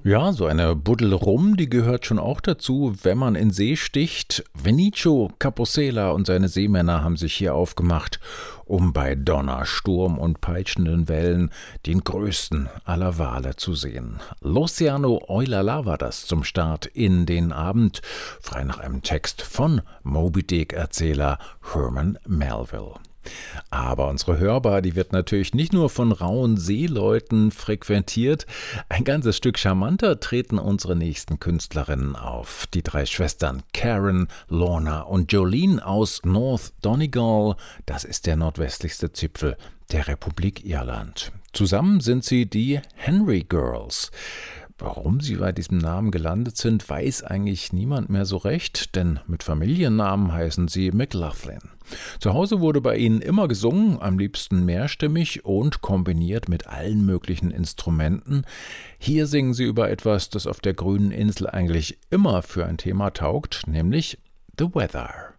Ja, so eine Buddel Rum, die gehört schon auch dazu, wenn man in See sticht. Vinicio Capossela und seine Seemänner haben sich hier aufgemacht, um bei Donner, Sturm und peitschenden Wellen den größten aller Wale zu sehen. L'Oceano Oilala war das zum Start in den Abend, frei nach einem Text von Moby Dick-Erzähler Herman Melville. Aber unsere Hörbar, die wird natürlich nicht nur von rauen Seeleuten frequentiert. Ein ganzes Stück charmanter treten unsere nächsten Künstlerinnen auf. Die drei Schwestern Karen, Lorna und Jolene aus North Donegal. Das ist der nordwestlichste Zipfel der Republik Irland. Zusammen sind sie die Henry Girls. Warum sie bei diesem Namen gelandet sind, weiß eigentlich niemand mehr so recht, denn mit Familiennamen heißen sie McLaughlin. Zu Hause wurde bei ihnen immer gesungen, am liebsten mehrstimmig und kombiniert mit allen möglichen Instrumenten. Hier singen sie über etwas, das auf der grünen Insel eigentlich immer für ein Thema taugt, nämlich The Weather.